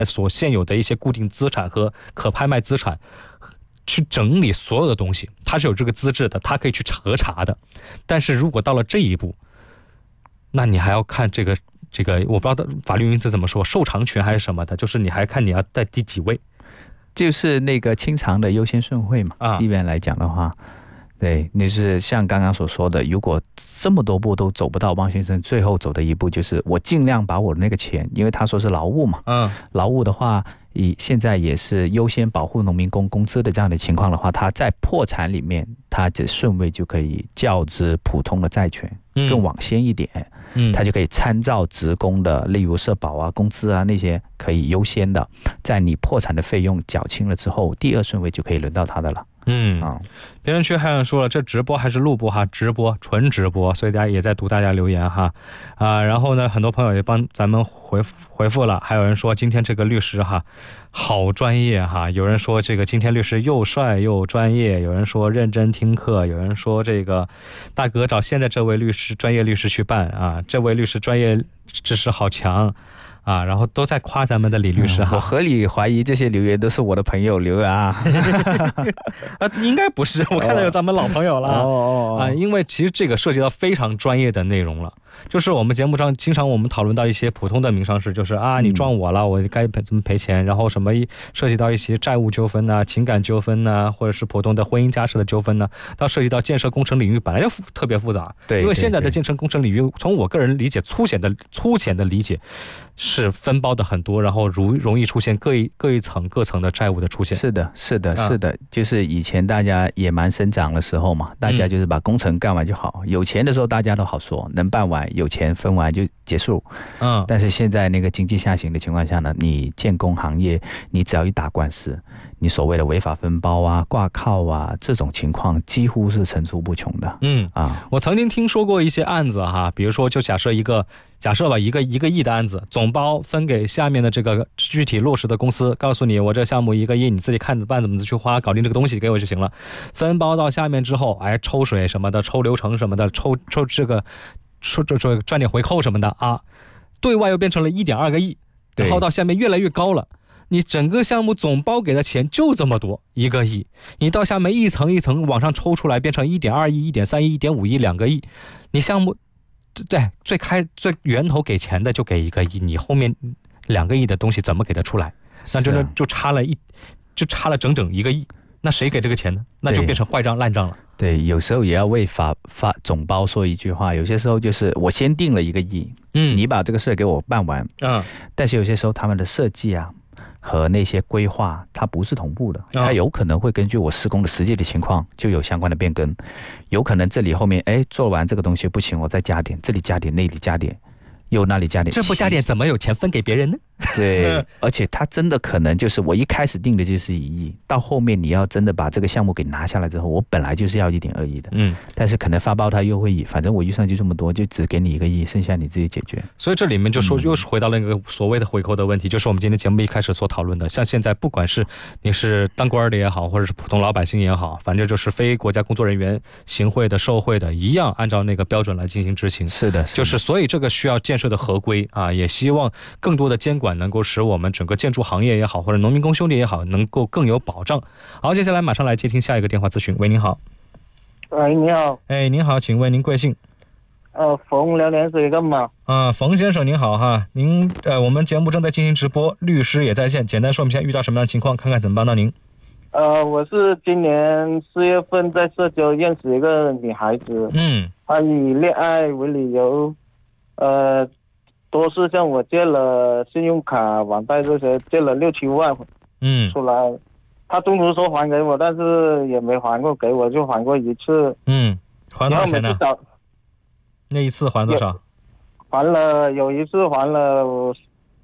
所现有的一些固定资产和可拍卖资产，去整理所有的东西，它是有这个资质的，它可以去核查的。但是如果到了这一步，那你还要看这个我不知道法律名词怎么说，受偿权还是什么的，就是你还看你要在第几位， 就是那个清偿的优先顺位嘛。一般来讲的话，对，你是像刚刚所说的，如果这么多步都走不到，汪先生最后走的一步就是我尽量把我的那个钱，因为他说是劳务嘛，劳务的话现在也是优先保护农民工资的这样的情况的话，他在破产里面，他的顺位就可以较之普通的债权更往先一点，他就可以参照职工的，例如社保啊、工资啊那些可以优先的，在你破产的费用缴清了之后，第二顺位就可以轮到他的了。 评论区还有人说了，这直播还是录播哈？直播，纯直播，所以大家也在读大家留言哈。然后呢，很多朋友也帮咱们回复了，还有人说今天这个律师哈好专业哈，有人说这个今天律师又帅又专业，有人说认真听课，有人说这个大哥找现在这位律师专业律师去办啊，这位律师专业知识好强啊，然后都在夸咱们的李律师哈。 我合理怀疑这些留言都是我的朋友留的啊。 应该不是，我看到有咱们老朋友了因为其实这个涉及到非常专业的内容了，就是我们节目上经常我们讨论到一些普通的民商事，就是你撞我了，我该怎么赔钱，然后什么涉及到一些债务纠纷啊、情感纠纷啊，或者是普通的婚姻家事的纠纷呢，到涉及到建设工程领域本来就特别复杂。对，因为现在的建设工程领域，从我个人理解粗浅的理解，是分包的很多，然后容易出现各层的债务的出现。 是的，就是以前大家野蛮生长的时候嘛，大家就是把工程干完就好，有钱的时候大家都好说，能办完有钱分完就结束。但是现在那个经济下行的情况下呢，你建工行业，你只要一打官司，你所谓的违法分包啊、挂靠啊，这种情况几乎是层出不穷的。 我曾经听说过一些案子哈，比如说就假设吧，一个亿的案子，总包分给下面的这个具体落实的公司，告诉你我这项目1个亿，你自己看着办，怎么去花，搞定这个东西给我就行了。分包到下面之后，抽水什么的，抽流程什么的，抽这个赚点回扣什么的啊，对外又变成了1.2个亿，然后到下面越来越高了。你整个项目总包给的钱就这么多，1个亿，你到下面一层一层往上抽出来，变成1.2亿、1.3亿、1.5亿、2个亿，你项目对最源头给钱的就给1个亿，你后面2个亿的东西怎么给它出来？那真的就差了整整1个亿，那谁给这个钱呢？那就变成坏账烂账了。 对，有时候也要为总包说一句话，有些时候就是我先定了1个亿，你把这个事给我办完，但是有些时候他们的设计啊和那些规划它不是同步的，它有可能会根据我施工的实际的情况就有相关的变更，有可能这里后面做完这个东西不行，我再加点，这里加点，那里加点，又那里加点， 这不加点怎么有钱分给别人呢？ 对，而且它真的可能就是我一开始定的就是1亿，到后面你要真的把这个项目给拿下来之后，我本来就是要1.2亿的，但是可能发包它又会反正我预算就这么多，就只给你1个亿，剩下你自己解决。 所以这里面就说又是回到了那个所谓的回扣的问题，就是我们今天节目一开始所讨论的，像现在不管是你是当官的也好，或者是普通老百姓也好，反正就是非国家工作人员、行贿的、受贿的，一样按照那个标准来进行执行。 是的， 就是所以这个需要建设的合规啊，也希望更多的监管能够使我们整个建筑行业也好，或者农民工兄弟也好，能够更有保障。好，接下来马上来接听下一个电话咨询。喂，您好。 喂，你好。 您好，请问您贵姓？ 冯辽年是一个吗？ 冯先生您好哈，您我们节目正在进行直播，律师也在线，简单说明一下遇到什么样的情况，看看怎么帮到您。 我是今年4月份在社交认识一个女孩子，她以恋爱为理由，多次向我借了信用卡、网贷这些，借了6-7万，出来，她中途说还给我，但是也没还过给我，就还过一次。 还多少钱呢？那一次还多少？ 有一次还了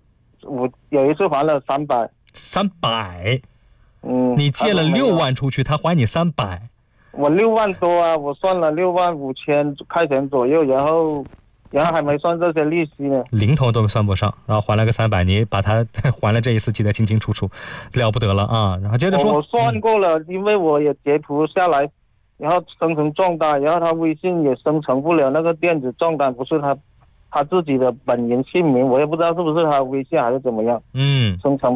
300。 300？你借了6万出去，他还你300？ 我6万多啊，我算了6万5千块钱左右，然后还没算这些利息呢， 零头都算不上，然后还了个300，你把他还了这一次记得清清楚楚，了不得了啊！然后接着说， 我算过了，因为我也截图下来，然后生成账单，然后他微信也生成不了那个电子账单，不是他他自己的本人姓名，我也不知道是不是他微信还是怎么样。通常